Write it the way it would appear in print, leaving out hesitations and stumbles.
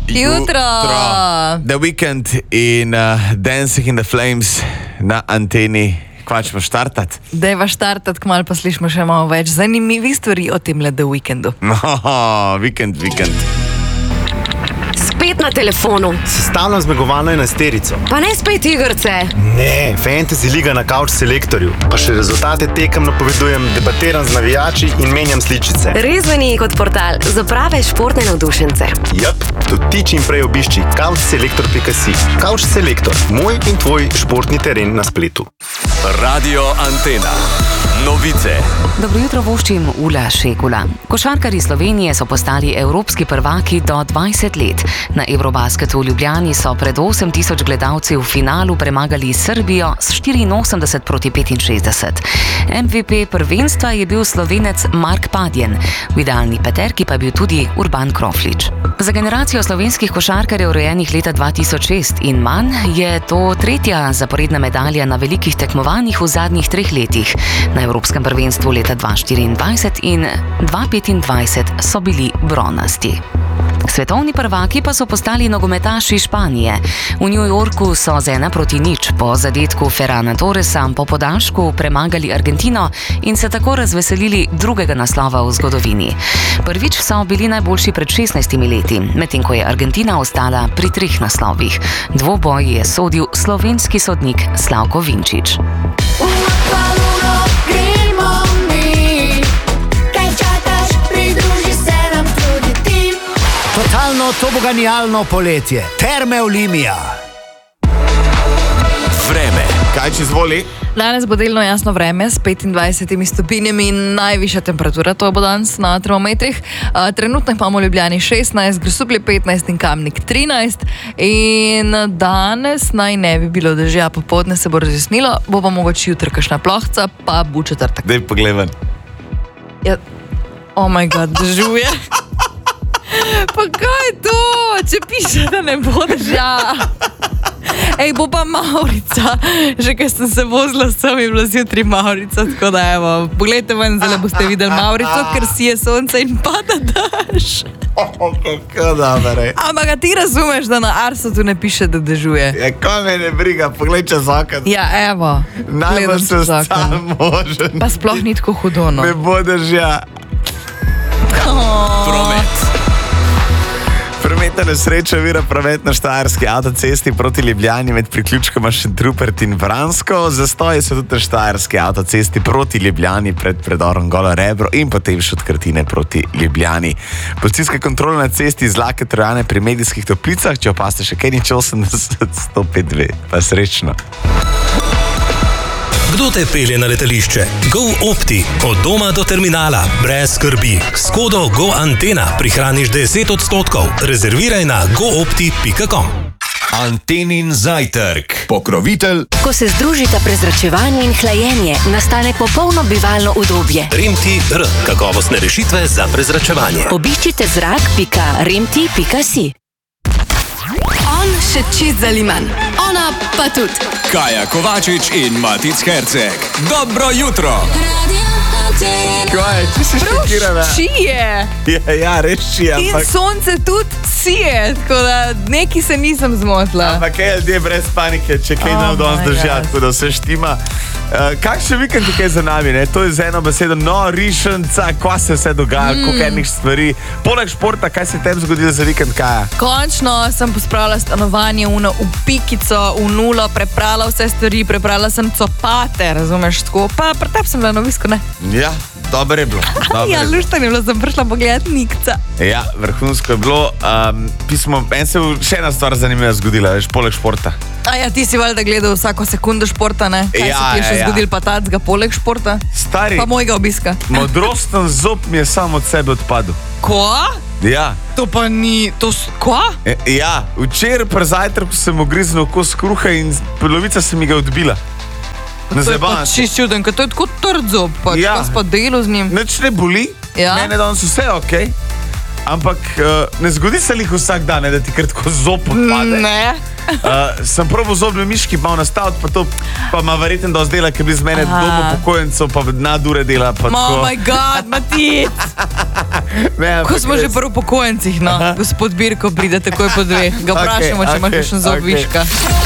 Jutro. The Weeknd in Dancing in the Flames na anteni. Kva ćemo štartat? Dajva štartat, kmalo pa slišimo še malo več zanimivih stvari o tem The Weekendu. Vikend. Spet na telefonu. Sestavljam zmagovalno enajsterico. Pa ne spet igrce. Ne, Fantasy liga na Couch Selektorju. Pa še rezultate tekem napovedujem, debatiram z navijači in menjam sličice. Res zveni kot portal za prave športne navdušence. Jep, tudi ti čim prej obišči couchselektor.si. Couch Selektor, moj in tvoj športni teren na spletu. Radio Antena. Novice. Dobro jutro voščim Ula Šekula. Košarkarji Slovenije so postali evropski prvaki do 20 let. Na Eurobasketu v Ljubljani so pred 8000 gledalci v finalu premagali Srbijo s 84-65. MVP prvenstva je bil Slovenec Mark Padjen. V idealni peterki pa je bil tudi Urban Kroflič. Za generacijo slovenskih košarkarjev rojenih leta 2006 in manj je to tretja zaporedna medalja na velikih tekmovanjih v zadnjih 3 letih. Na Evropskem prvenstvu leta 2024 in 2025 so bili bronasti. Svetovni prvaki pa so postali nogometaši Španije. V New Yorku so z 1-0 po zadetku Ferrana Torresa po podaljšku premagali Argentino in se tako razveselili drugega naslova v zgodovini. Prvič so bili najboljši pred 16 leti, medtem ko je Argentina ostala pri 3 naslovih. Dvoboj je sodil slovenski sodnik Slavko Vinčič. Totalno toboganijalno poletje. Terme Olimia. Vreme. Kaj čez voli? Danes bo delno jasno vreme s 25 stopinjami in najvišja temperatura, to bo danes na termometrih. Trenutno imamo v Ljubljani 16, Grosuplje 15 in Kamnik 13. In danes naj ne bi bilo dežja, popoldne se bo razjasnilo, bo pa mogoče jutri kakšna plohca, pa bo četrtek. Daj pogledam. Ja, oh my god, dežuje. Pa kaj je to? Če piše, da ne bo dežja. Ej, bo pa Maurica. Že kaj sem se vozila, sem je bila zjutraj Maurica, tako da evo, pogledajte ven, zdaj boste videli Maurico, ker sije sonce in pada daš. Kako dobre. Ampak ti razumeš, da na Arsu tu ne piše, da dežuje? Ja, ko me ne briga, pogled čez okno. Ja, evo. Najbolj se stal možen. Pa sploh ni tako hudo, no. Ne bo dežja. Promet. Prometna nesreča vira promet na štajerski avtocesti proti Ljubljani med priključkoma Šentrupert in Vransko. Zastoji so tudi na štajerski avtocesti proti Ljubljani pred predorom Golo Rebro in potem še od Krtine proti Ljubljani. Policijska kontrola na cesti iz Lake Trojane pri Medijskih Toplicah, če opaste še kaj nič 80-105-2. Pa srečno. Kdo te pelje na letališče? Go Opti. Od doma do terminala. Brez skrbi. S kodo Go Antena prihraniš 10%. Rezerviraj na goopti.com. Antenin zajtrk. Pokrovitelj. Ko se združita prezračevanje in hlajenje, nastane popolno bivalno udobje. Remti-R. Kakovostne rešitve za prezračevanje. Obiščite zrak.remti.si. On še čist zaliman. Ona pa tudi. Kaja Kovačič in Matic Herceg. Dobro jutro. Kaj, ti si šokirana? Čije. Ja, res čije. In sonce tudi sije, tako da neki se nisem zmotila. Ampak kaj ljudje brez panike, če kaj nam danes držati, tako da vse štima. Kakšen vikend je kaj za nami, ne? To je z eno besedo norišenca, kva se vse dogaja, koliko enih stvari. Poleg športa, kaj se je tem zgodilo za vikend, Kaja? Končno sem pospravila stanovanje v pikico, v nulo, preprala vse stvari, preprala sem copate, razumeš, tako. Pa pretep sem bila na obisko, ne? Ja, dobro je bilo. Ja, luštan je bilo, sem prišla pogledati Nikca. Ja, vrhunsko je bilo. En se je še ena stvar zanimiva zgodila, veš, poleg športa. Ja, ti si valjda gledal vsako sekundo športa, ne? Kaj se ti je še zgodil pa tacga poleg športa? Stari, pa mojega obiska. modrosten zob mi je sam od sebe odpadel. Ko? Ja. To pa ni, ko? Ja, včeraj pri zajtrku sem ugriznil kos kruha in polovica se mi ga odbila. To je pa čist čuden, ker to je tako trd zob, pač, Ja. pa spa delo z njim. Nič ne boli, Ja. mene danes vse je okej. Ampak ne zgodi se lih vsak dan, da ti kar tako zob odpade. Ne. Sem probal zobne miški malo nastaviti, pa to pa ima verjetno dosti dela, ker bi z mene doma upokojencev, pa nadure dela. Pa oh moj god, Matic! Ko smo že pri upokojencih, no. Gospod Birko pride takoj po 2. Ga vprašamo, če imaš kakšen zob viška.